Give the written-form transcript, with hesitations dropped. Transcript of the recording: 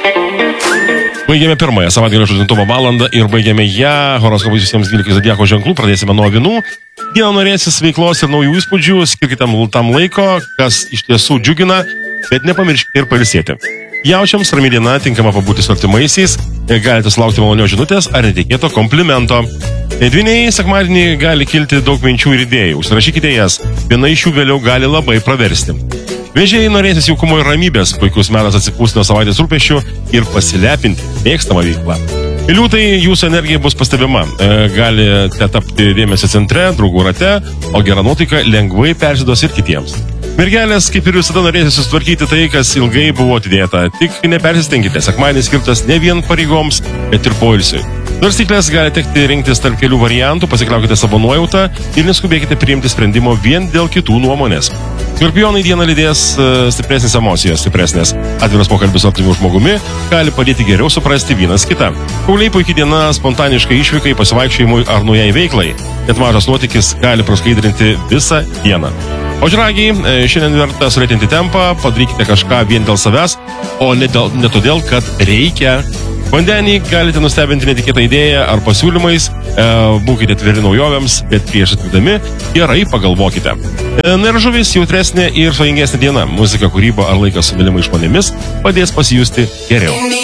Baigėme pirmąją savaitgalio žadintuvo valandą ir baigėme ją. Horoskopai visiems 12 zodiako ženklų. Pradėsime nuo avinų. Dieną norėsis veiklos ir naujų įspūdžių. Skirkite tam laiko, kas iš tiesų džiugina, bet nepamirškite ir pailsėti. Jaučiams rami diena, tinkama pabūti su artimaisiais. Galite sulaukti malonios žinutės ar netikėto komplimento. Dvyniai, sekmadienį gali kilti daug minčių ir idėjų. Užsirašykite jas. Viena iš jų vėliau gali labai praversti. Vėžiai, norėsis jaukumo ir ramybės. Puikus metas atsipūsti nuo savaitės rūpesčių ir pasilepinti mėgstamą veiklą. Liūtai, jūsų energija bus pastebima. Galite tapti dėmesio centre, draugų rate, o gera nuotaika lengvai persiduos ir kitiems. Mergelės, kaip ir visada, norėsis sustvarkyti tai, kas ilgai buvo atidėta. Tik nepersistenkite, sekmadienis skirtas ne vien pareigoms, bet ir poilsiui. Svarstyklės gali tekti rinktis tarp kelių variantų, pasikliaukite savo nuojautą ir neskubėkite priimti sprendimo vien dėl kitų nuomonės. Skorpionai, dieną lydės stipresnės emocijos, stipresnės. Atviras pokalbis su artimu žmogumi gali padėti geriau suprasti vienas kitą. Kauliai, puikiai diena spontaniškai išvykai, pasivaikščiojimui ar naujai veiklai. Net mažas nuotykis gali praskaidrinti visą dieną. O žragiai, šiandien verta sulėtinti tempą, padarykite kažką vien dėl savęs, o ne todėl, kad reikia. Vandenį galite nustebinti netikėtą idėją ar pasiūlymais, būkite atviri naujovėms, bet prieš atvykdami gerai pagalvokite. Ir žuvis, jautresnė ir svajingesnė diena. Muzika, kūryba ar laikas su mylimais žmonėmis padės pasijusti geriau.